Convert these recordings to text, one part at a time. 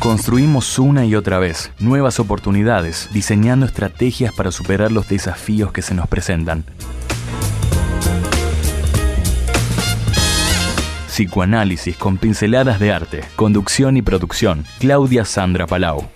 Construimos una y otra vez nuevas oportunidades, diseñando estrategias para superar los desafíos que se nos presentan. Psicoanálisis con pinceladas de arte, conducción y producción, Claudia Sandra Palau.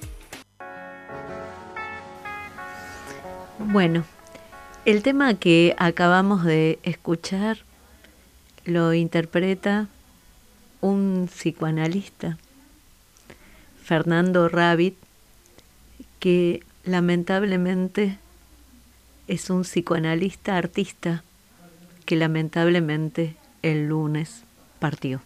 Bueno, el tema que acabamos de escuchar lo interpreta un psicoanalista, Fernando Rabit, que lamentablemente es un psicoanalista artista que lamentablemente el lunes partió.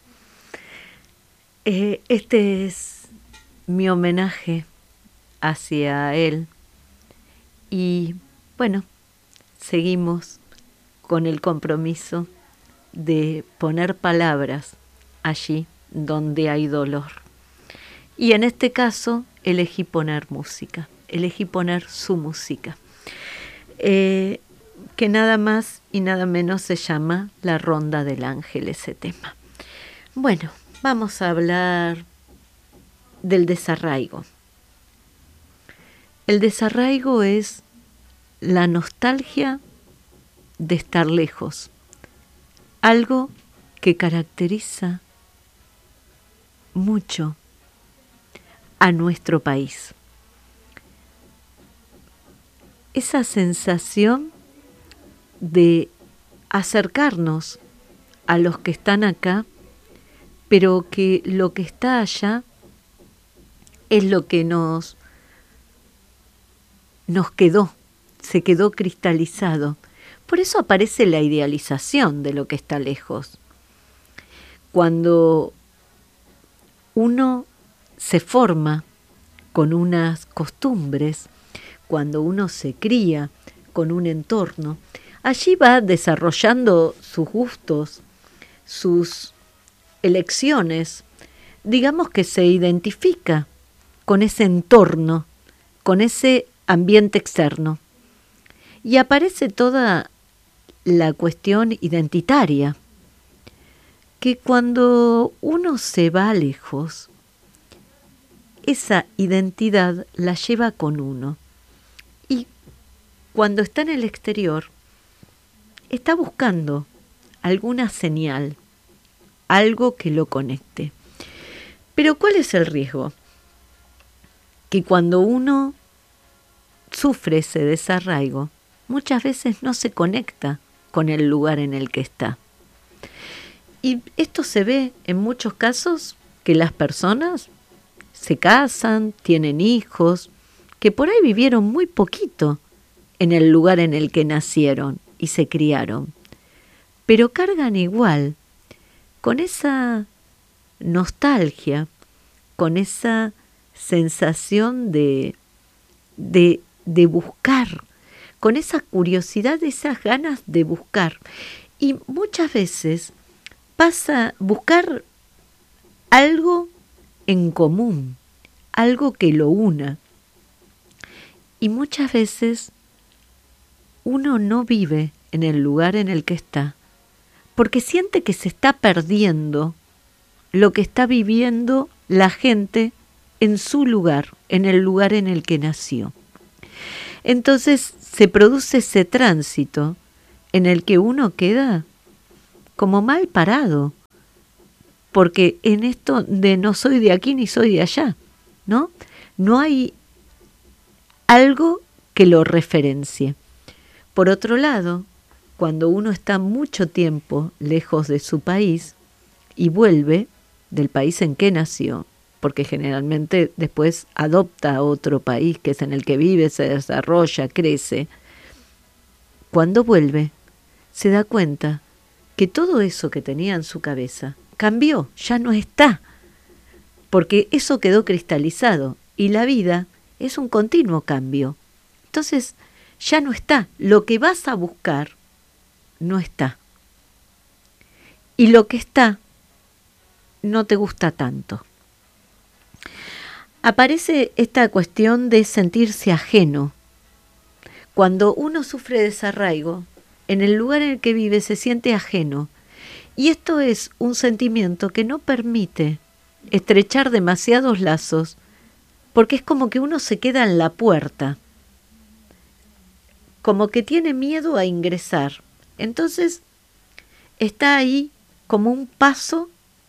Este es mi homenaje hacia él y bueno, seguimos con el compromiso de poner palabras allí donde hay dolor. Y en este caso elegí poner música, elegí poner su música, que nada más y nada menos se llama La Ronda del Ángel, ese tema. Bueno, vamos a hablar del desarraigo. El desarraigo es la nostalgia de estar lejos, algo que caracteriza mucho a nuestro país. Esa sensación de acercarnos a los que están acá, pero que lo que está allá es lo que nos quedó, se quedó cristalizado. Por eso aparece la idealización de lo que está lejos. Cuando uno se forma con unas costumbres, cuando uno se cría con un entorno, allí va desarrollando sus gustos, sus elecciones, digamos que se identifica con ese entorno, con ese ambiente externo. Y aparece toda la cuestión identitaria, que cuando uno se va lejos, esa identidad la lleva con uno. Y cuando está en el exterior, está buscando alguna señal, algo que lo conecte. Pero ¿cuál es el riesgo? Que cuando uno sufre ese desarraigo, muchas veces no se conecta con el lugar en el que está. Y esto se ve en muchos casos que las personas se casan, tienen hijos, que por ahí vivieron muy poquito en el lugar en el que nacieron y se criaron, pero cargan igual con esa nostalgia, con esa sensación de buscar, con esa curiosidad, esas ganas de buscar. Y muchas veces pasa a buscar algo en común, algo que lo una. Y muchas veces uno no vive en el lugar en el que está, porque siente que se está perdiendo lo que está viviendo la gente en su lugar, en el lugar en el que nació. Entonces se produce ese tránsito en el que uno queda como mal parado, porque en esto de no soy de aquí ni soy de allá, ¿no? No hay algo que lo referencie. Por otro lado, cuando uno está mucho tiempo lejos de su país y vuelve del país en que nació, porque generalmente después adopta a otro país que es en el que vive, se desarrolla, crece, cuando vuelve se da cuenta que todo eso que tenía en su cabeza cambió, ya no está, porque eso quedó cristalizado y la vida es un continuo cambio. Entonces ya no está, lo que vas a buscar no está. Y lo que está no te gusta tanto. Aparece esta cuestión de sentirse ajeno. Cuando uno sufre desarraigo, en el lugar en el que vive se siente ajeno. Y esto es un sentimiento que no permite estrechar demasiados lazos, porque es como que uno se queda en la puerta, como que tiene miedo a ingresar. Entonces está ahí como un paso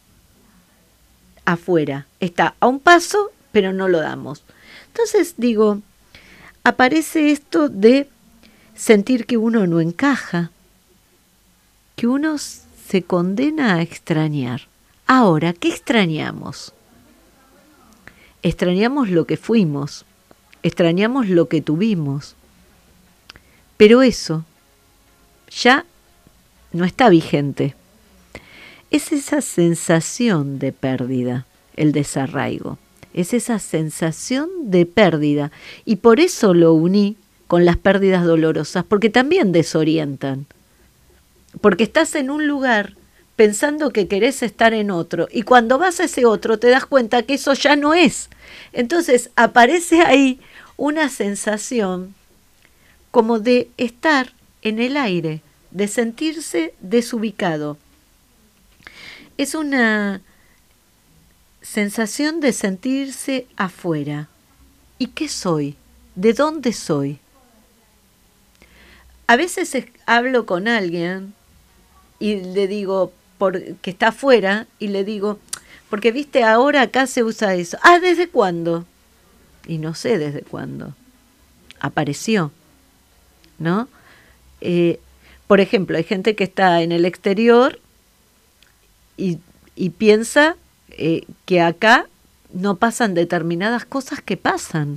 afuera, está a un paso, pero no lo damos. Entonces digo, aparece esto de sentir que uno no encaja, que uno se condena a extrañar. Ahora, ¿qué extrañamos? Extrañamos lo que fuimos, extrañamos lo que tuvimos, pero eso ya no está vigente. Es esa sensación de pérdida, el desarraigo, es esa sensación de pérdida, y por eso lo uní con las pérdidas dolorosas, porque también desorientan, porque estás en un lugar pensando que querés estar en otro, y cuando vas a ese otro te das cuenta que eso ya no es. Entonces aparece ahí una sensación como de estar en el aire, de sentirse desubicado. Es una sensación de sentirse afuera. ¿Y qué soy? ¿De dónde soy? A veces hablo con alguien y le digo, que está afuera, y le digo, porque viste, ahora acá se usa eso. Ah, ¿desde cuándo? Y no sé desde cuándo. Apareció, ¿no? Por ejemplo, hay gente que está en el exterior y piensa que acá no pasan determinadas cosas que pasan.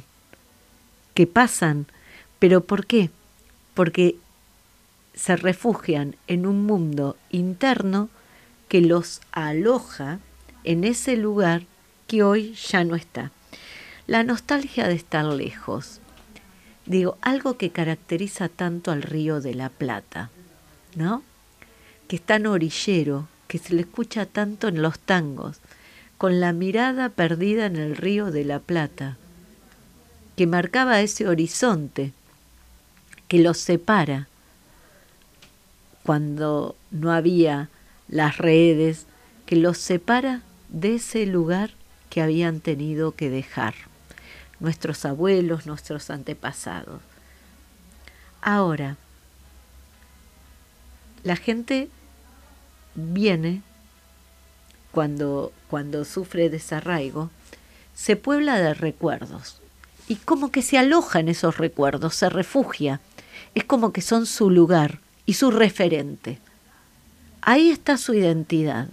¿Pero por qué? Porque se refugian en un mundo interno que los aloja en ese lugar que hoy ya no está. La nostalgia de estar lejos. Digo, algo que caracteriza tanto al Río de la Plata, ¿no? Que es tan orillero, que se le escucha tanto en los tangos, con la mirada perdida en el Río de la Plata, que marcaba ese horizonte que los separa cuando no había las redes, que los separa de ese lugar que habían tenido que dejar nuestros abuelos, nuestros antepasados. Ahora, la gente viene, cuando sufre desarraigo, se puebla de recuerdos y como que se aloja en esos recuerdos, se refugia, es como que son su lugar y su referente. Ahí está su identidad.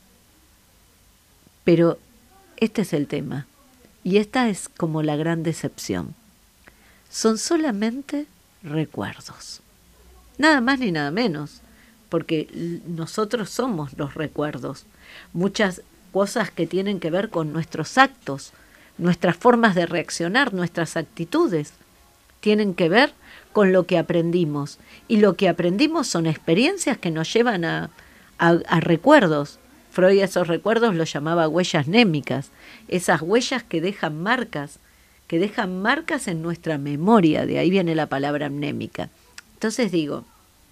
Pero este es el tema, y esta es como la gran decepción. Son solamente recuerdos, nada más ni nada menos, porque nosotros somos los recuerdos. Muchas cosas que tienen que ver con nuestros actos, nuestras formas de reaccionar, nuestras actitudes, tienen que ver con lo que aprendimos. Y lo que aprendimos son experiencias que nos llevan a recuerdos. Freud esos recuerdos los llamaba huellas némicas, esas huellas que dejan marcas en nuestra memoria, de ahí viene la palabra mnémica. Entonces digo,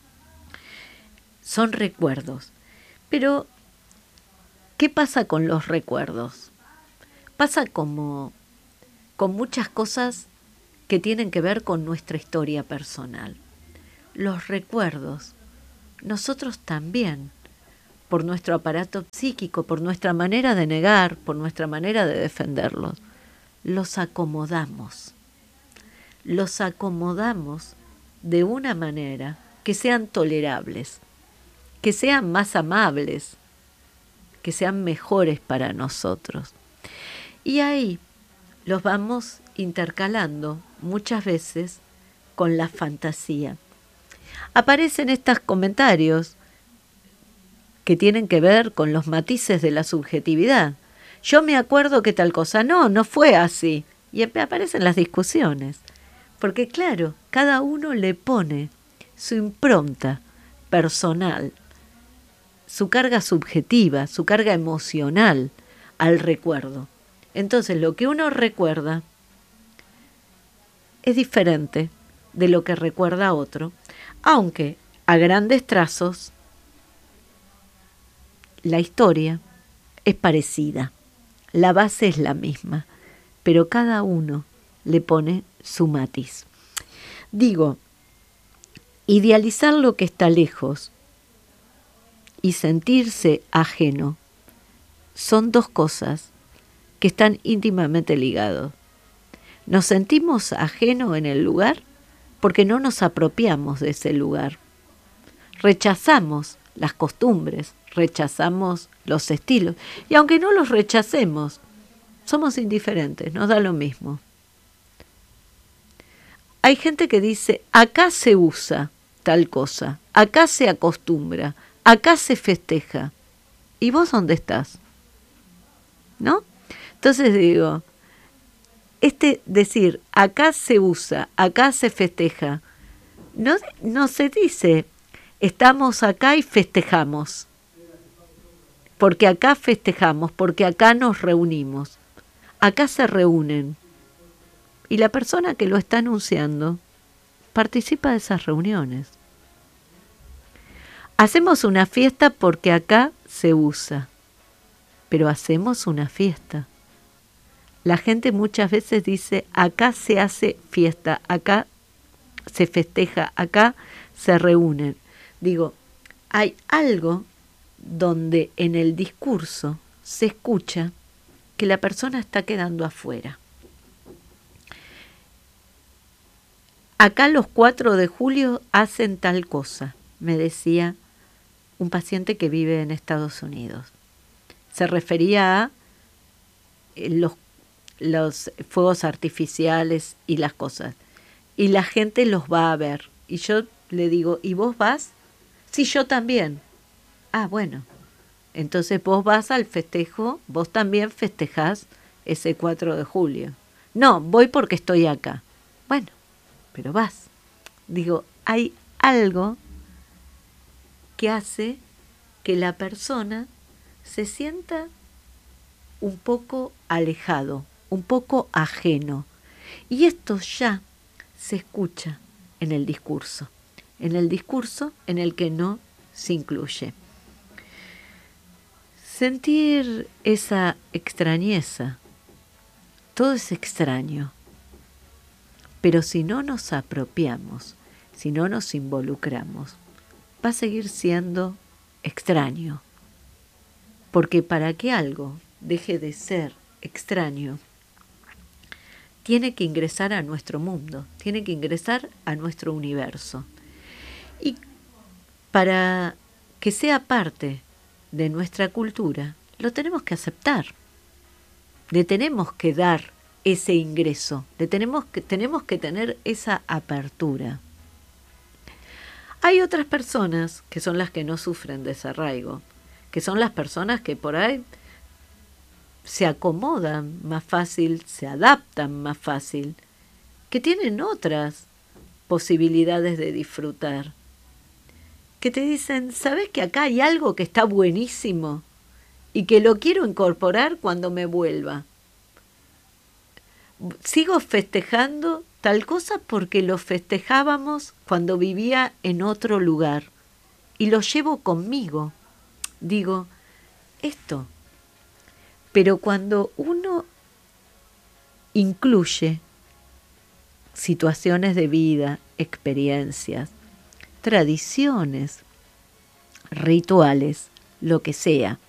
son recuerdos. Pero, ¿qué pasa con los recuerdos? Pasa como con muchas cosas que tienen que ver con nuestra historia personal. Los recuerdos, nosotros también, por nuestro aparato psíquico, por nuestra manera de negar, por nuestra manera de defenderlos, los acomodamos. Los acomodamos de una manera que sean tolerables, que sean más amables, que sean mejores para nosotros. Y ahí los vamos intercalando muchas veces con la fantasía. Aparecen estos comentarios que tienen que ver con los matices de la subjetividad. Yo me acuerdo que tal cosa, no fue así. Y aparecen las discusiones. Porque claro, cada uno le pone su impronta personal, su carga subjetiva, su carga emocional al recuerdo. Entonces lo que uno recuerda es diferente de lo que recuerda otro, aunque a grandes trazos la historia es parecida. la base es la misma, pero cada uno le pone su matiz. Digo, idealizar lo que está lejos y sentirse ajeno son dos cosas que están íntimamente ligadas. Nos sentimos ajenos en el lugar porque no nos apropiamos de ese lugar. Rechazamos las costumbres, rechazamos los estilos. Y aunque no los rechacemos, somos indiferentes, nos da lo mismo. Hay gente que dice, acá se usa tal cosa, acá se acostumbra, acá se festeja. ¿Y vos dónde estás? ¿No? Entonces digo, decir, acá se usa, acá se festeja, no se dice, estamos acá y festejamos, porque acá festejamos, porque acá nos reunimos, acá se reúnen, y la persona que lo está anunciando participa de esas reuniones. Hacemos una fiesta porque acá se usa, pero hacemos una fiesta. La gente muchas veces dice, acá se hace fiesta, acá se festeja, acá se reúnen. Digo, hay algo donde en el discurso se escucha que la persona está quedando afuera. Acá los 4 de julio hacen tal cosa, me decía un paciente que vive en Estados Unidos. Se refería a los fuegos artificiales y las cosas. Y la gente los va a ver. Y yo le digo, ¿y vos vas? Sí, yo también. Ah, bueno. Entonces vos vas al festejo, vos también festejás ese 4 de julio. No, voy porque estoy acá. Bueno, pero vas. Digo, hay algo que hace que la persona se sienta un poco alejado, un poco ajeno. Y esto ya se escucha en el discurso en el que no se incluye. Sentir esa extrañeza, todo es extraño, pero si no nos apropiamos, si no nos involucramos, va a seguir siendo extraño, porque para que algo deje de ser extraño, tiene que ingresar a nuestro mundo, tiene que ingresar a nuestro universo. Y para que sea parte de nuestra cultura, lo tenemos que aceptar. Le tenemos que dar ese ingreso, tenemos que tener esa apertura. Hay otras personas que son las que no sufren desarraigo, que son las personas que por ahí se acomodan más fácil, se adaptan más fácil, que tienen otras posibilidades de disfrutar, que te dicen, ¿sabes que acá hay algo que está buenísimo y que lo quiero incorporar cuando me vuelva? Sigo festejando tal cosa porque lo festejábamos cuando vivía en otro lugar y lo llevo conmigo. Digo, esto. Pero cuando uno incluye situaciones de vida, experiencias, tradiciones, rituales, lo que sea,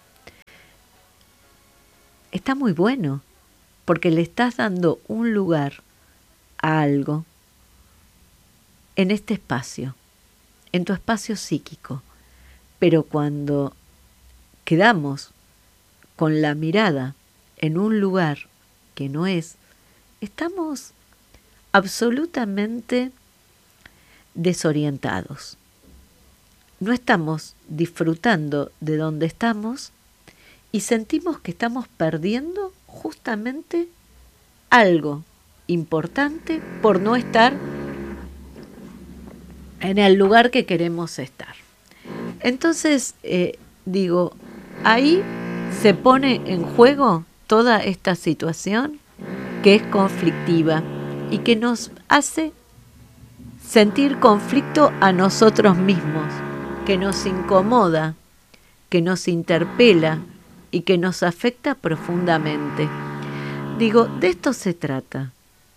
está muy bueno, porque le estás dando un lugar a algo en este espacio, en tu espacio psíquico. Pero cuando quedamos con la mirada en un lugar que no es, estamos absolutamente desorientados. No estamos disfrutando de donde estamos y sentimos que estamos perdiendo justamente algo importante por no estar en el lugar que queremos estar. Entonces, digo, ahí se pone en juego toda esta situación que es conflictiva y que nos hace sentir conflicto a nosotros mismos, que nos incomoda, que nos interpela, y que nos afecta profundamente. Digo, de esto se trata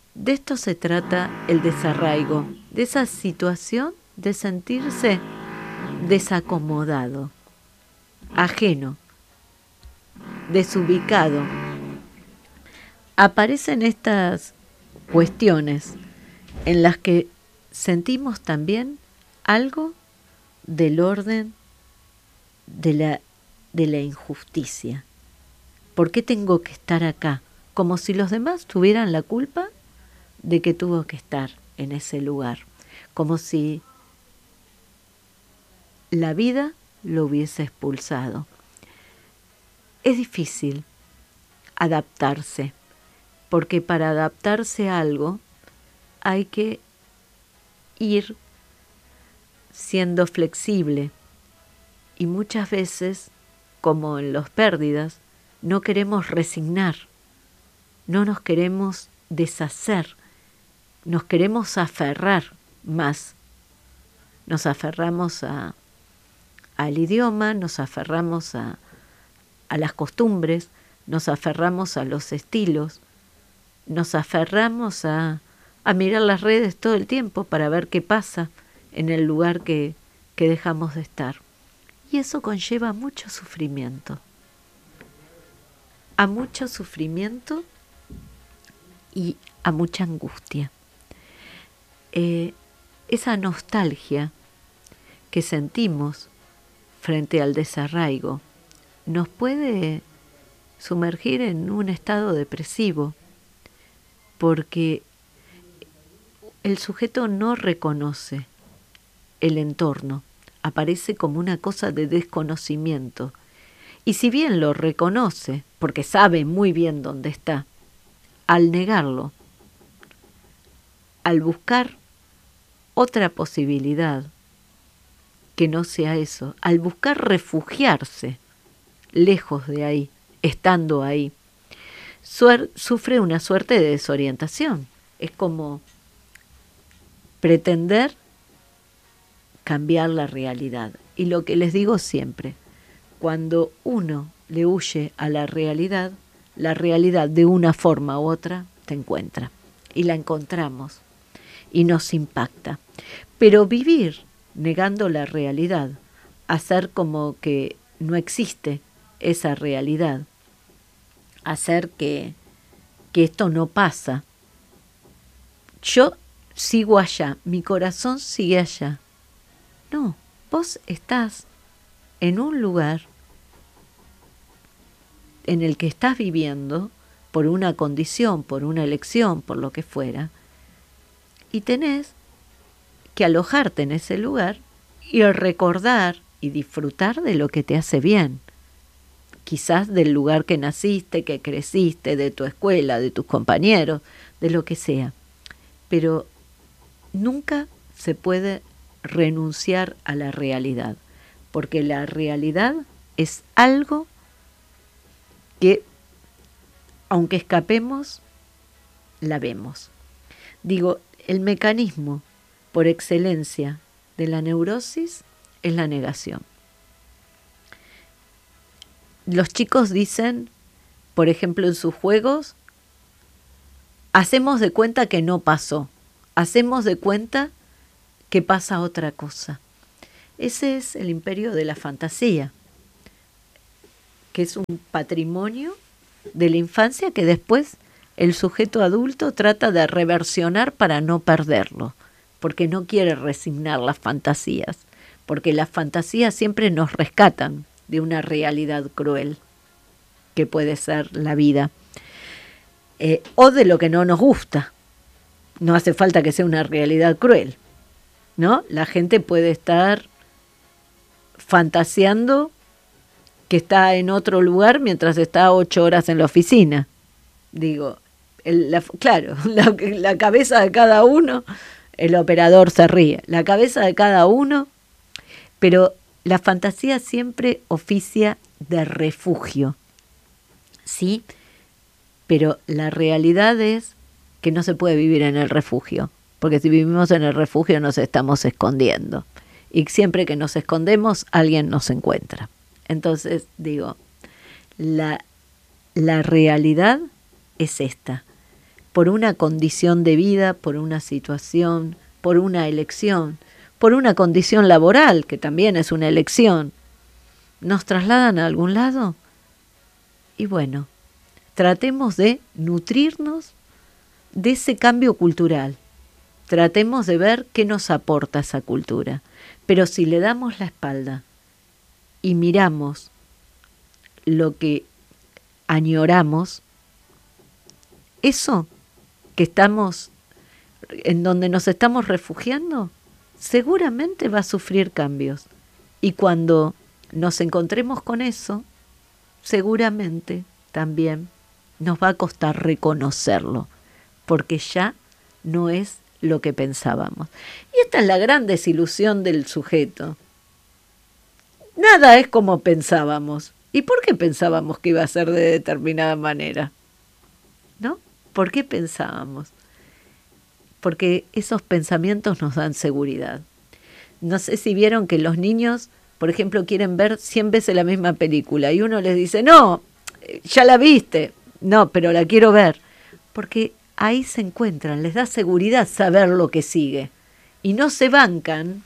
el desarraigo, de esa situación de sentirse desacomodado, ajeno, desubicado. Aparecen estas cuestiones en las que sentimos también algo del orden de la injusticia. ¿Por qué tengo que estar acá? Como si los demás tuvieran la culpa de que tuvo que estar en ese lugar. Como si la vida lo hubiese expulsado. Es difícil adaptarse, porque para adaptarse a algo hay que ir siendo flexible y muchas veces, como en las pérdidas, no queremos resignar, no nos queremos deshacer, nos queremos aferrar más. Nos aferramos al idioma, nos aferramos a las costumbres, nos aferramos a los estilos, nos aferramos a mirar las redes todo el tiempo para ver qué pasa en el lugar que dejamos de estar. Y eso conlleva mucho sufrimiento. A mucho sufrimiento y a mucha angustia. Esa nostalgia que sentimos frente al desarraigo nos puede sumergir en un estado depresivo, porque el sujeto no reconoce el entorno, aparece como una cosa de desconocimiento. Y si bien lo reconoce, porque sabe muy bien dónde está, al negarlo, al buscar otra posibilidad que no sea eso, al buscar refugiarse lejos de ahí, estando ahí, sufre una suerte de desorientación. Es como pretender cambiar la realidad. Y lo que les digo siempre, cuando uno le huye a la realidad de una forma u otra te encuentra. Y la encontramos y nos impacta. Pero vivir negando la realidad, hacer como que no existe esa realidad, hacer que esto no pasa. Yo sigo allá, mi corazón sigue allá. No, vos estás en un lugar en el que estás viviendo por una condición, por una elección, por lo que fuera, y tenés que alojarte en ese lugar y recordar y disfrutar de lo que te hace bien. Quizás del lugar que naciste, que creciste, de tu escuela, de tus compañeros, de lo que sea. Pero nunca se puede renunciar a la realidad, porque la realidad es algo que, aunque escapemos, la vemos. Digo, el mecanismo por excelencia de la neurosis es la negación. Los chicos dicen, por ejemplo, en sus juegos, hacemos de cuenta que no pasó, hacemos de cuenta que pasa otra cosa. Ese es el imperio de la fantasía, que es un patrimonio de la infancia que después el sujeto adulto trata de reversionar para no perderlo, porque no quiere resignar las fantasías, porque las fantasías siempre nos rescatan de una realidad cruel, que puede ser la vida, o de lo que no nos gusta. No hace falta que sea una realidad cruel, ¿no? La gente puede estar fantaseando que está en otro lugar mientras está 8 horas en la oficina. Digo, claro, la cabeza de cada uno, el operador se ríe, la cabeza de cada uno, pero la fantasía siempre oficia de refugio, ¿sí? Pero la realidad es que no se puede vivir en el refugio, porque si vivimos en el refugio nos estamos escondiendo. Y siempre que nos escondemos, alguien nos encuentra. Entonces, digo, la realidad es esta. Por una condición de vida, por una situación, por una elección, por una condición laboral, que también es una elección, ¿nos trasladan a algún lado? Y bueno, tratemos de nutrirnos de ese cambio cultural. Tratemos de ver qué nos aporta esa cultura. Pero si le damos la espalda y miramos lo que añoramos, eso que estamos, en donde nos estamos refugiando, seguramente va a sufrir cambios. Y cuando nos encontremos con eso, seguramente también nos va a costar reconocerlo, porque ya no es lo que pensábamos. Y esta es la gran desilusión del sujeto. Nada es como pensábamos. ¿Y por qué pensábamos que iba a ser de determinada manera? ¿No? ¿Por qué pensábamos? Porque esos pensamientos nos dan seguridad. No sé si vieron que los niños, por ejemplo, quieren ver 100 veces la misma película y uno les dice, no, ya la viste. No, pero la quiero ver. Porque ahí se encuentran, les da seguridad saber lo que sigue. Y no se bancan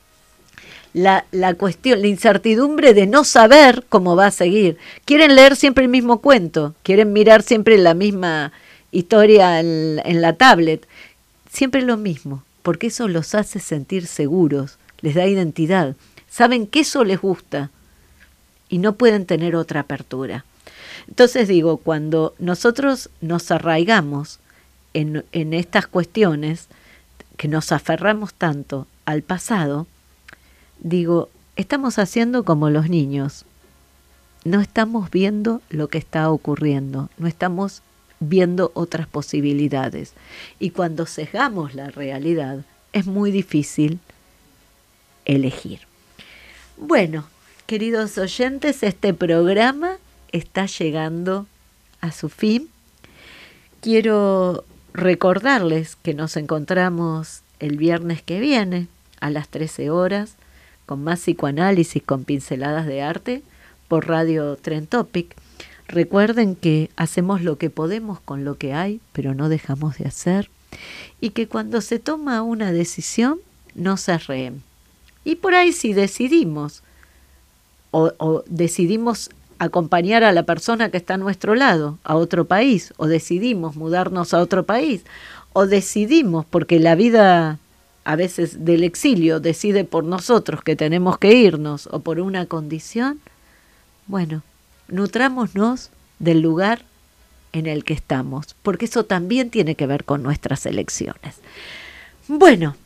la cuestión, la incertidumbre de no saber cómo va a seguir. Quieren leer siempre el mismo cuento, quieren mirar siempre la misma historia en la tablet. Siempre lo mismo, porque eso los hace sentir seguros, les da identidad. Saben que eso les gusta y no pueden tener otra apertura. Entonces digo, cuando nosotros nos arraigamos en estas cuestiones, que nos aferramos tanto al pasado, digo, estamos haciendo como los niños. No estamos viendo lo que está ocurriendo, no estamos viendo otras posibilidades. Y cuando sesgamos la realidad, es muy difícil elegir. Bueno, queridos oyentes, este programa está llegando a su fin. Quiero recordarles que nos encontramos el viernes que viene a las 13 horas con más psicoanálisis con pinceladas de arte por Radio Trend Topic. Recuerden que hacemos lo que podemos con lo que hay, pero no dejamos de hacer, y que cuando se toma una decisión no se arreen. Y por ahí si decidimos o decidimos acompañar a la persona que está a nuestro lado a otro país, o decidimos mudarnos a otro país, o decidimos, porque la vida a veces del exilio decide por nosotros que tenemos que irnos, o por una condición, bueno, nutrámonos del lugar en el que estamos, porque eso también tiene que ver con nuestras elecciones. Bueno,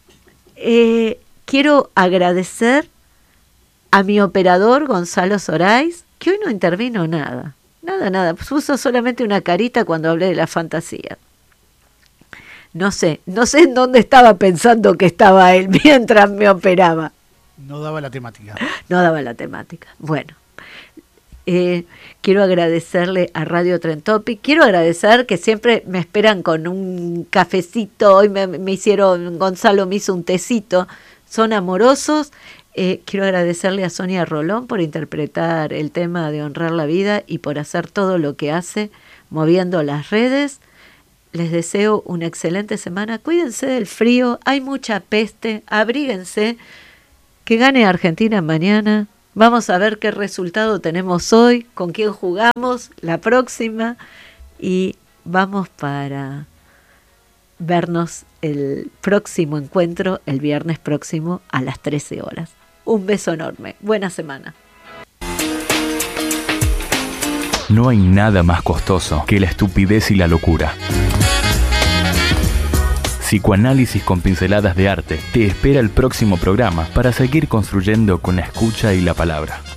quiero agradecer a mi operador Gonzalo Sorais, que hoy no intervino nada, puso solamente una carita cuando hablé de la fantasía. No sé en dónde estaba pensando que estaba él mientras me operaba. No daba la temática. Bueno, quiero agradecerle a Radio Trend Topic. Quiero agradecer que siempre me esperan con un cafecito. Hoy Gonzalo me hizo un tecito. Son amorosos. Quiero agradecerle a Sonia Rolón por interpretar el tema de Honrar la Vida y por hacer todo lo que hace moviendo las redes. Les deseo una excelente semana. Cuídense del frío, hay mucha peste, abríguense. Que gane Argentina mañana. Vamos a ver qué resultado tenemos hoy, con quién jugamos la próxima y vamos para vernos el próximo encuentro, el viernes próximo a las 13 horas. Un beso enorme. Buena semana. No hay nada más costoso que la estupidez y la locura. Psicoanálisis con pinceladas de arte te espera el próximo programa para seguir construyendo con la escucha y la palabra.